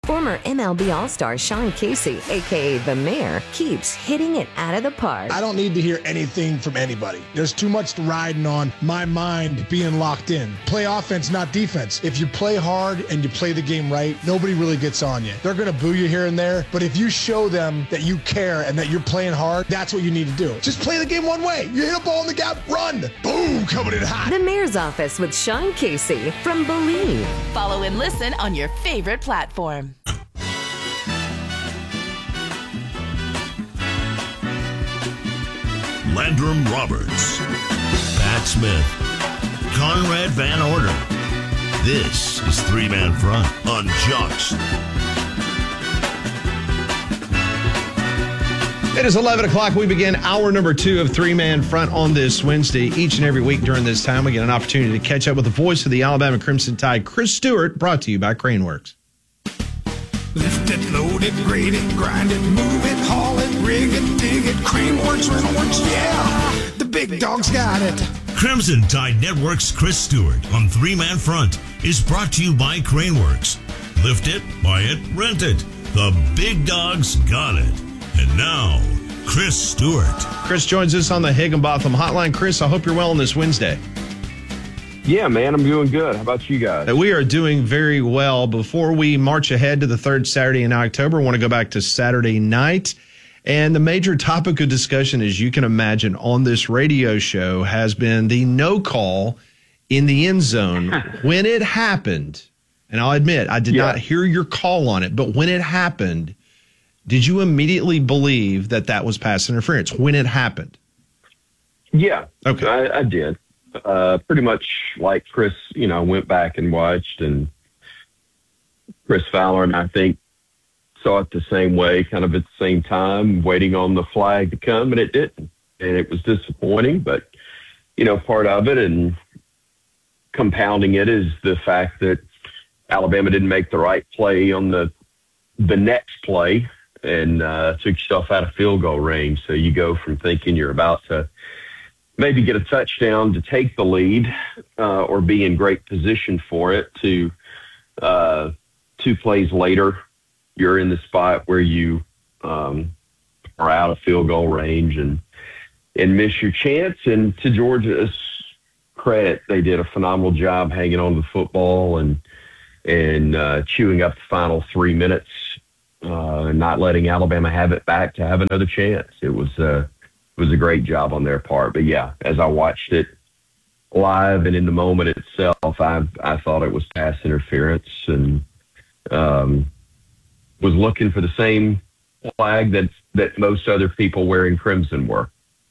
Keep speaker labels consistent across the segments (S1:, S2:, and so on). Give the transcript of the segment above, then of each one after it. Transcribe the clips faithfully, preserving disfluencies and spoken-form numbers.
S1: Former M L B All-Star Sean Casey, a k a. The Mayor, keeps hitting it out of the park.
S2: I don't need to hear anything from anybody. There's too much riding on my mind being locked in. Play offense, not defense. If you play hard and you play the game right, nobody really gets on you. They're going to boo you here and there, but if you show them that you care and that you're playing hard, that's what you need to do. Just play the game one way. You hit a ball in the gap, run. Boom, coming in hot.
S1: The Mayor's Office with Sean Casey from Believe.
S3: Follow and listen on your favorite platform.
S4: Landrum Roberts, Pat Smith, Conrad Van Order. This is Three Man Front on Jocks.
S5: It is eleven o'clock. We begin hour number two of Three Man Front on this Wednesday. Each and every week during this time, we get an opportunity to catch up with the voice of the Alabama Crimson Tide, Chris Stewart, brought to you by Craneworks.
S6: Lift it, load it, grade it, grind it, move it, haul it, rig it, dig it, Craneworks, Rentalworks, yeah, the big dog's got it.
S4: Crimson Tide Network's Chris Stewart on Three Man Front is brought to you by Craneworks. Lift it, buy it, rent it. The big dog's got it. And now, Chris Stewart.
S5: Chris joins us on the Higginbotham Hotline. Chris, I hope you're well on this Wednesday.
S7: Yeah, man, I'm doing good. How about you guys?
S5: We are doing very well. Before we march ahead to the third Saturday in October, I want to go back to Saturday night. And the major topic of discussion, as you can imagine, on this radio show has been the no call in the end zone. When it happened, and I'll admit, I did yeah. not hear your call on it, but when it happened, did you immediately believe that that was pass interference when it happened?
S7: Yeah,
S5: okay,
S7: I, I did. Uh, pretty much like Chris, you know, went back and watched, and Chris Fowler and I think saw it the same way, kind of at the same time, waiting on the flag to come, and it didn't. And it was disappointing, but, you know, part of it and compounding it is the fact that Alabama didn't make the right play on the the next play and uh, took yourself out of field goal range. So you go from thinking you're about to maybe get a touchdown to take the lead uh, or be in great position for it to uh, two plays later, you're in the spot where you um, are out of field goal range and, and miss your chance. And to Georgia's credit, they did a phenomenal job hanging on to the football and, and uh, chewing up the final three minutes uh, and not letting Alabama have it back to have another chance. It was uh, it was a great job on their part. But, yeah, as I watched it live and in the moment itself, I I thought it was pass interference and um, was looking for the same flag that, that most other people wearing crimson were.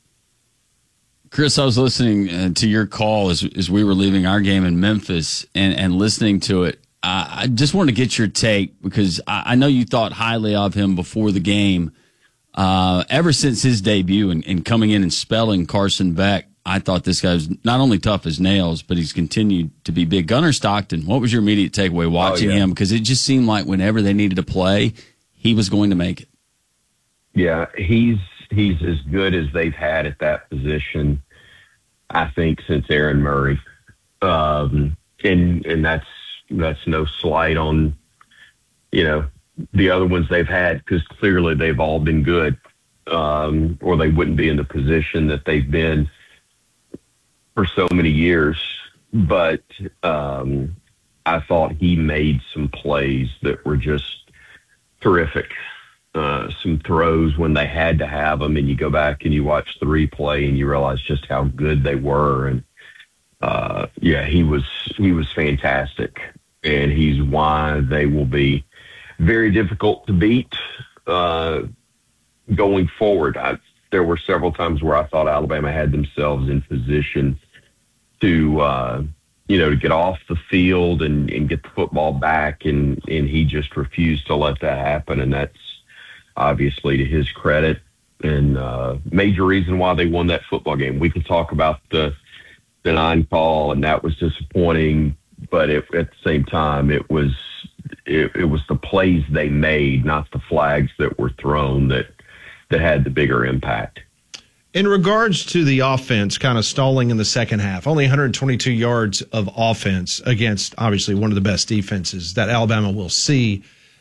S8: Chris, I was listening uh, to your call as as we were leaving our game in Memphis and, and listening to it. Uh, I just wanted to get your take because I, I know you thought highly of him before the game. Uh, ever since his debut and, and coming in and spelling Carson Beck, I thought this guy was not only tough as nails, but he's continued to be big. Gunnar Stockton, what was your immediate takeaway watching
S7: oh, yeah.
S8: him? Because it just seemed like whenever they needed to play, he was going to make it.
S7: Yeah, he's he's as good as they've had at that position, I think, since Aaron Murray. Um, and and that's that's no slight on, you know, the other ones they've had, because clearly they've all been good, um, or they wouldn't be in the position that they've been for so many years. But um, I thought he made some plays that were just terrific. Uh, some throws when they had to have them, and you go back and you watch the replay and you realize just how good they were. And uh, yeah, he was he was fantastic, and he's why they will be very difficult to beat uh, going forward. I, there were several times where I thought Alabama had themselves in position to, uh, you know, to get off the field and, and get the football back, and, and he just refused to let that happen, and that's obviously to his credit and uh, major reason why they won that football game. We can talk about the the nine call, and that was disappointing, but it, at the same time, it was it, it was the plays they made, not the flags that were thrown, that that had the bigger impact.
S5: In regards to the offense kind of stalling in the second half, only one hundred twenty-two yards of offense against obviously one of the best defenses that Alabama will see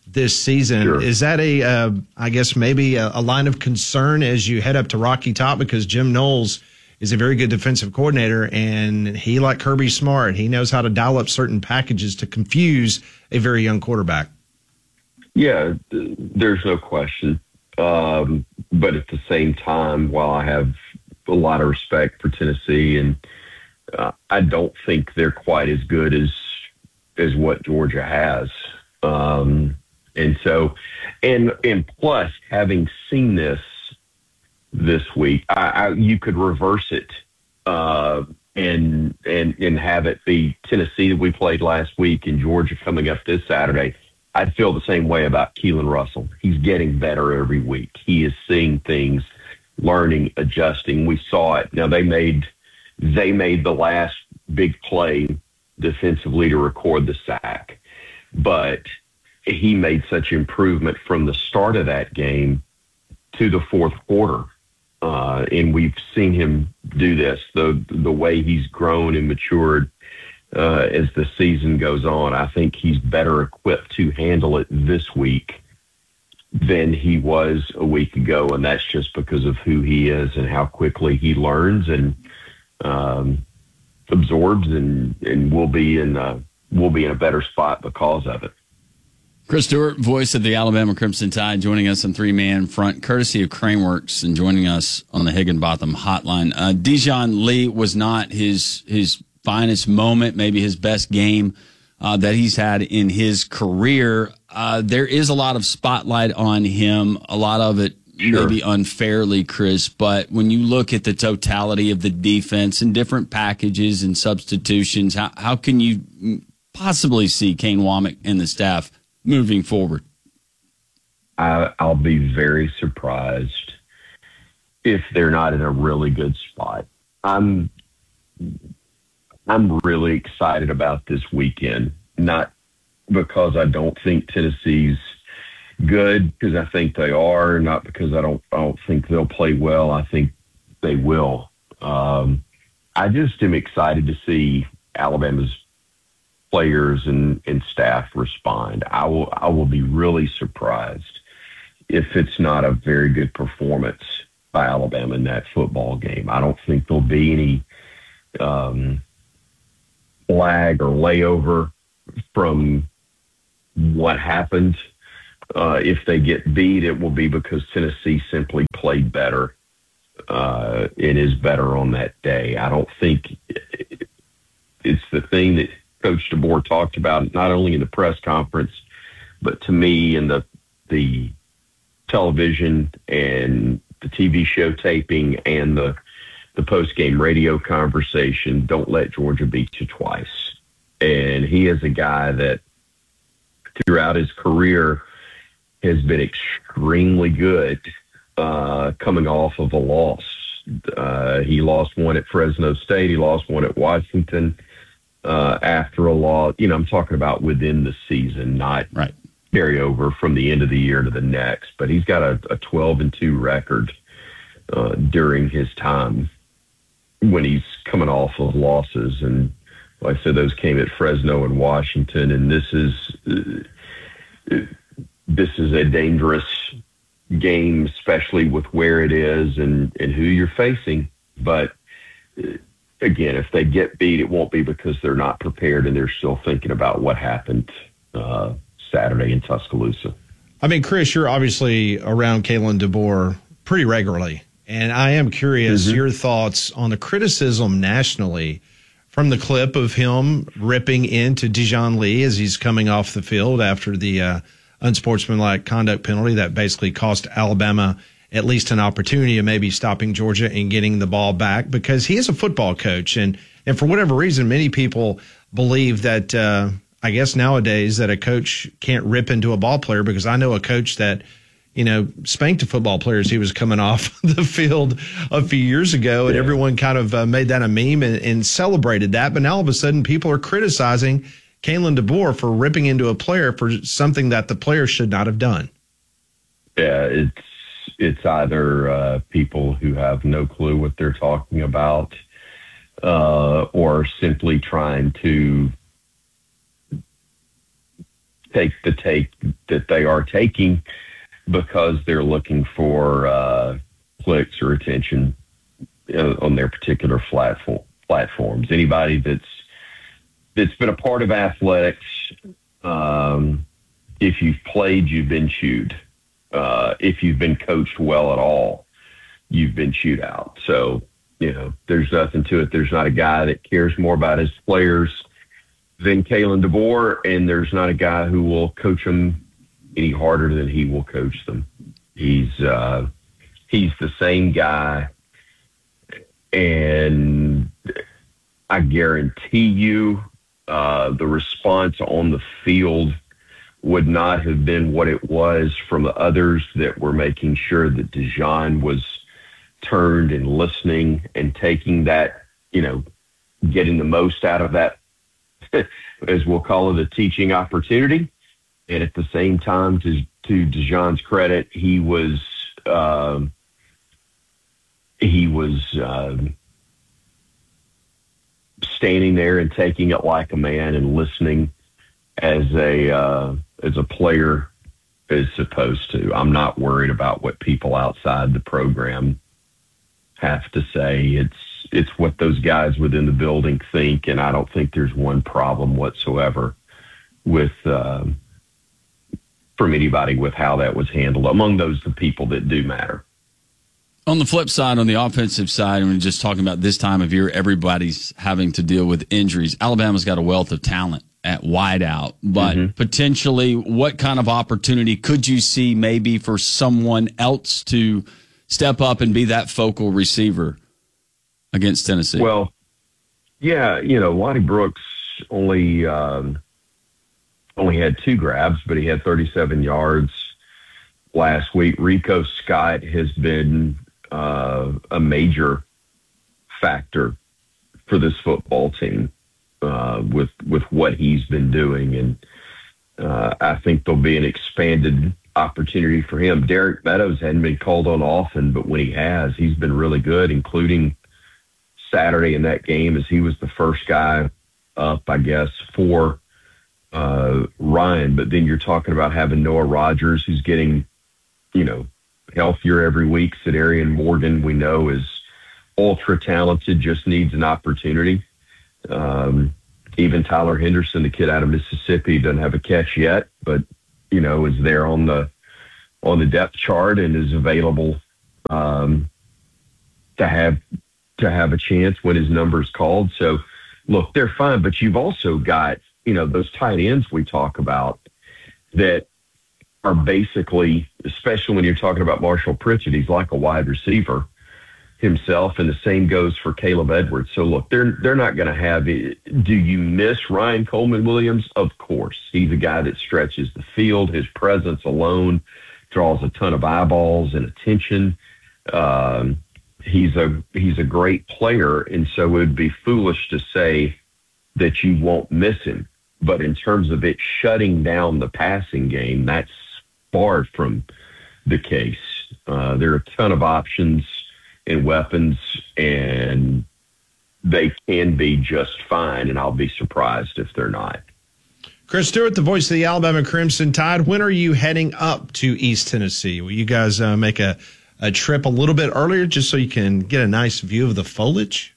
S5: this season.
S7: Sure.
S5: Is that a, uh, I guess, maybe a, a line of concern as you head up to Rocky Top? Because Jim Knowles is a very good defensive coordinator, and he, like Kirby Smart, he knows how to dial up certain packages to confuse a very young quarterback.
S7: Yeah, there's no question. Um, but at the same time, while I have a lot of respect for Tennessee, and uh, I don't think they're quite as good as as what Georgia has. Um, and so, and and plus, having seen this this week, I, I, you could reverse it uh, and and and have it be Tennessee that we played last week and Georgia coming up this Saturday. I'd feel the same way about Keelan Russell. He's getting better every week. He is seeing things, learning, adjusting. We saw it. Now they made they made the last big play defensively to record the sack, but he made such improvement from the start of that game to the fourth quarter. Uh, and we've seen him do this, the the way he's grown and matured uh, as the season goes on. I think he's better equipped to handle it this week than he was a week ago, and that's just because of who he is and how quickly he learns and um, absorbs, and and will be in a, will be in a better spot because of it.
S8: Chris Stewart, voice of the Alabama Crimson Tide, joining us on Three Man Front, courtesy of Craneworks, and joining us on the Higginbotham Hotline. Uh, Dijon Lee was not his his finest moment, maybe his best game uh, that he's had in his career. Uh, there is a lot of spotlight on him, a lot of it sure. maybe unfairly, Chris, but when you look at the totality of the defense and different packages and substitutions, how, how can you possibly see Kane Wommack and the staff moving forward?
S7: I, I'll be very surprised if they're not in a really good spot. I'm I'm really excited about this weekend, not because I don't think Tennessee's good, because I think they are, not because I don't I don't think they'll play well. I think they will. Um, I just am excited to see Alabama's players and, and staff respond. I will I will be really surprised if it's not a very good performance by Alabama in that football game. I don't think there'll be any um, lag or layover from what happened. Uh, if they get beat, it will be because Tennessee simply played better uh, and is better on that day. I don't think it's the thing that Coach DeBoer talked about, not only in the press conference, but to me in the the television and the T V show taping and the the post-game radio conversation. Don't let Georgia beat you twice. And he is a guy that throughout his career has been extremely good uh, coming off of a loss. Uh, he lost one at Fresno State. He lost one at Washington. Uh, after a loss, you know, I'm talking about within the season, not
S8: right.
S7: carry over from the end of the year to the next. But he's got a, a twelve and two record uh, during his time when he's coming off of losses. And like I said, those came at Fresno and Washington. And this is uh, this is a dangerous game, especially with where it is and, and who you're facing. But uh, again, if they get beat, it won't be because they're not prepared and they're still thinking about what happened uh, Saturday in Tuscaloosa.
S5: I mean, Chris, you're obviously around Kalen DeBoer pretty regularly, and I am curious mm-hmm. your thoughts on the criticism nationally from the clip of him ripping into Dijon Lee as he's coming off the field after the uh, unsportsmanlike conduct penalty that basically cost Alabama at least an opportunity of maybe stopping Georgia and getting the ball back, because he is a football coach. And, and for whatever reason, many people believe that, uh, I guess nowadays, that a coach can't rip into a ball player, because I know a coach that, you know, spanked a football player as he was coming off the field a few years ago, and yeah. everyone kind of uh, made that a meme and, and celebrated that. But now all of a sudden people are criticizing Kalen DeBoer for ripping into a player for something that the player should not have done.
S7: Yeah, it's, It's either uh, people who have no clue what they're talking about uh, or simply trying to take the take that they are taking because they're looking for uh, clicks or attention uh, on their particular platform, platforms. Anybody that's that's been a part of athletics, um, if you've played, you've been chewed. Uh, if you've been coached well at all, you've been chewed out. So, you know, there's nothing to it. There's not a guy that cares more about his players than Kalen DeBoer, and there's not a guy who will coach them any harder than he will coach them. He's uh, he's the same guy, and I guarantee you uh, the response on the field would not have been what it was from the others that were making sure that Dejon was turned and listening and taking that, you know, getting the most out of that, as we'll call it, a teaching opportunity. And at the same time, to, to Dejon's credit, he was, uh, he was uh, standing there and taking it like a man and listening as a, uh, as a player is supposed to. I'm not worried about what people outside the program have to say. It's it's what those guys within the building think, and I don't think there's one problem whatsoever with uh, from anybody with how that was handled among those the people that do matter.
S8: On the flip side, on the offensive side, when we're just talking about this time of year, everybody's having to deal with injuries. Alabama's got a wealth of talent at wideout, but mm-hmm. potentially what kind of opportunity could you see maybe for someone else to step up and be that focal receiver against Tennessee?
S7: Well, yeah, you know, Lonnie Brooks only um, only had two grabs, but he had thirty-seven yards last week. Rico Scott has been uh, a major factor for this football team. Uh, with with what he's been doing, and uh, I think there'll be an expanded opportunity for him. Derek Meadows hadn't been called on often, but when he has, he's been really good, including Saturday in that game, as he was the first guy up, I guess, for uh, Ryan. But then you're talking about having Noah Rogers, who's getting, you know, healthier every week. Sadarian Morgan, we know, is ultra talented, just needs an opportunity. Um, even Tyler Henderson, the kid out of Mississippi, doesn't have a catch yet, but, you know, is there on the, on the depth chart and is available, um, to have, to have a chance when his number is called. So look, they're fine, but you've also got, you know, those tight ends we talk about that are basically, especially when you're talking about Marshall Pritchett, he's like a wide receiver himself, and the same goes for Caleb Edwards. So look, they're they're not going to have it. Do you miss Ryan Coleman Williams? Of course. He's a guy that stretches the field. His presence alone draws a ton of eyeballs and attention. Um, he's a he's a great player, and so it would be foolish to say that you won't miss him. But in terms of it shutting down the passing game, that's far from the case. Uh, there are a ton of options and weapons, and they can be just fine, and I'll be surprised if they're not.
S5: Chris Stewart, the voice of the Alabama Crimson Tide. When are you heading up to East Tennessee? Will you guys uh, make a, a trip a little bit earlier just so you can get a nice view of the foliage?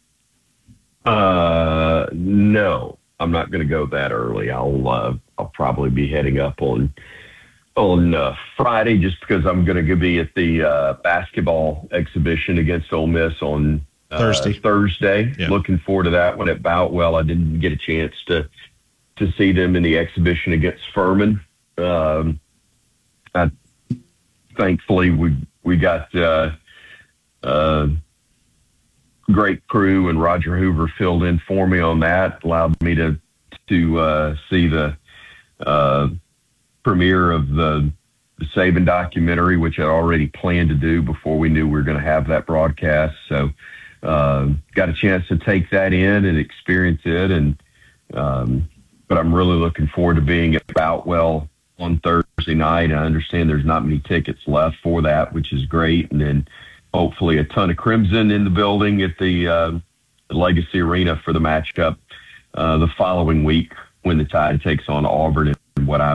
S7: Uh, no, I'm not going to go that early. I'll uh, I'll probably be heading up on on uh, Friday, just because I'm going to be at the uh, basketball exhibition against Ole Miss on uh,
S5: Thursday.
S7: Thursday.
S5: Yeah.
S7: Looking forward to that one at Boutwell. I didn't get a chance to to see them in the exhibition against Furman. Um, I, thankfully, we we got uh, uh, great crew, and Roger Hoover filled in for me on that. Allowed me to to uh, see the uh, premiere of the, the Saban documentary, which I already planned to do before we knew we were going to have that broadcast. So uh, got a chance to take that in and experience it. And um, but I'm really looking forward to being at Boutwell on Thursday night. I understand there's not many tickets left for that, which is great. And then hopefully a ton of Crimson in the building at the, uh, the Legacy Arena for the matchup uh, the following week when the Tide takes on Auburn, and what I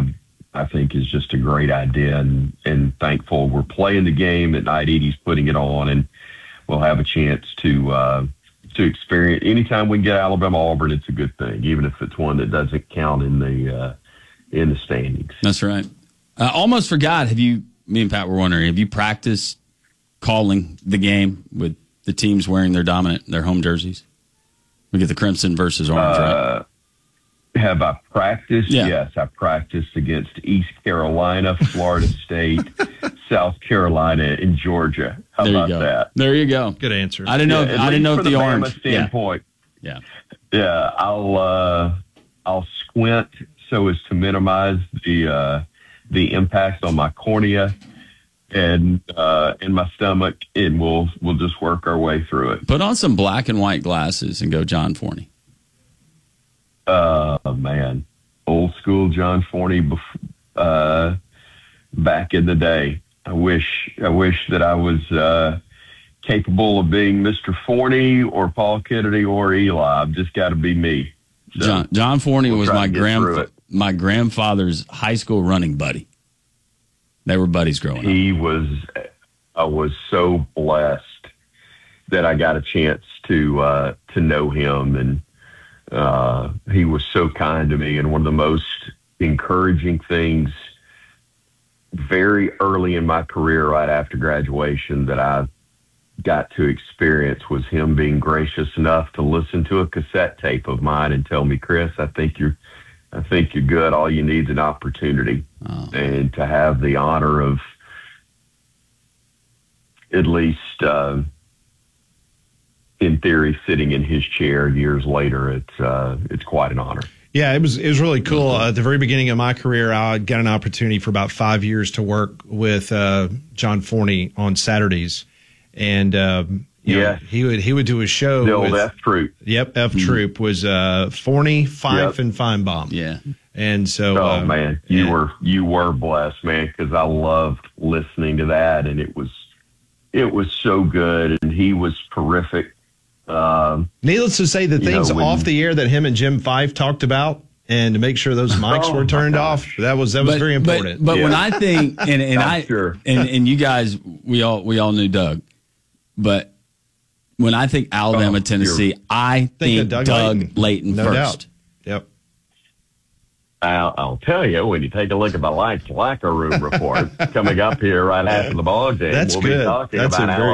S7: I think is just a great idea, and, and thankful we're playing the game at night. Edie's putting it on, and we'll have a chance to uh, to experience. Anytime we can get Alabama Auburn, it's a good thing, even if it's one that doesn't count in the uh, in the standings.
S8: That's right. I almost forgot. Have you? Me and Pat were wondering. Have you practiced calling the game with the teams wearing their dominant their home jerseys? We get the crimson versus orange,
S7: Uh,
S8: right?
S7: Have I practiced?
S8: Yeah.
S7: Yes, I practiced against East Carolina, Florida State, South Carolina, and Georgia. How
S8: There you
S7: about
S8: go.
S7: that?
S8: There you go.
S5: Good answer.
S8: I didn't know.
S7: Yeah,
S8: if,
S7: at
S8: I didn't know
S7: least
S8: if
S7: from
S8: the
S7: Bama
S8: orange.
S7: standpoint.
S8: Yeah.
S7: Yeah, I'll uh, I'll squint so as to minimize the uh, the impact on my cornea and uh, in my stomach, and we'll we'll just work our way through it.
S8: Put on some black and white glasses and go John Forney.
S7: Uh, man, old school John Forney, bef- uh, back in the day. I wish I wish that I was uh, capable of being Mister Forney or Paul Kennedy or Eli. I've just got to be me. So
S8: John John Forney
S7: we'll
S8: was
S7: try
S8: my
S7: to get through
S8: grand
S7: it.
S8: my grandfather's high school running buddy. They were buddies growing up.
S7: He was. I was so blessed that I got a chance to uh, to know him, and uh, he was so kind to me. And one of the most encouraging things very early in my career, right after graduation, that I got to experience was him being gracious enough to listen to a cassette tape of mine and tell me, Chris, I think you're, I think you're good. All you need is an opportunity.
S8: Oh.
S7: And to have the honor of at least, uh, in theory, sitting in his chair years later, it's, uh, it's quite an honor.
S5: Yeah, it was it was really cool. Uh, at the very beginning of my career, I got an opportunity for about five years to work with uh, John Forney on Saturdays, and um, you know,
S7: Yes.
S5: he would he would do a show.
S7: The old
S5: with,
S7: F Troop.
S5: Yep, F Troop was uh, Forney, Fife,
S7: Yep.
S5: and Feinbaum.
S8: Yeah.
S5: And so,
S7: Oh
S5: uh,
S7: man, you
S5: and-
S7: were you were blessed, man, because I loved listening to that, and it was it was so good, and he was terrific. Um,
S5: Needless to say, the
S7: You
S5: things
S7: know, when-
S5: off the air that him and Jim Fife talked about, and to make sure those mics
S7: Oh,
S5: were turned
S7: my
S5: off,
S7: gosh.
S5: that was that was very important.
S8: But, but when
S7: Yeah.
S8: I think, and, and
S7: I'm
S8: I,
S7: sure.
S8: and, and you guys, we all we all knew Doug, but when I think Alabama,
S7: Oh,
S8: Tennessee,
S7: you're-
S8: I
S5: Think
S8: think
S5: of Doug
S8: Doug,
S5: Layton.
S8: Layton,
S5: no
S8: first.
S5: doubt. Yep.
S7: I'll, I'll tell you, when you take a look at my Lights Locker Room report coming up here right after the ball game,
S5: That's
S7: we'll
S5: good.
S7: be talking
S5: That's a
S7: about
S5: very